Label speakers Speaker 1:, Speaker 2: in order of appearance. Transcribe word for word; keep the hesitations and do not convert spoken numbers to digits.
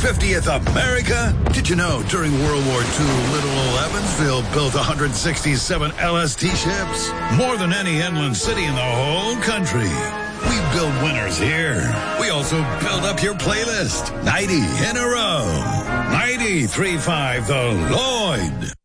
Speaker 1: fiftieth America? Did you know during World War Two, little old Evansville built one hundred sixty-seven L S T ships? More than any inland city in the whole country. We build winners here. We also build up your playlist. ninety in a row. ninety-three point five The Lloyd.